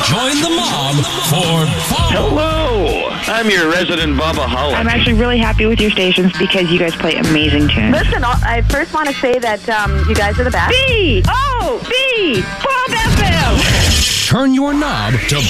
Join the mob for fun. Hello, I'm your resident Bubba Holland. I'm actually really happy with your stations because you guys play amazing tunes. Listen, I first want to say that you guys are the best. B-O-B, Bob FM. Turn your knob to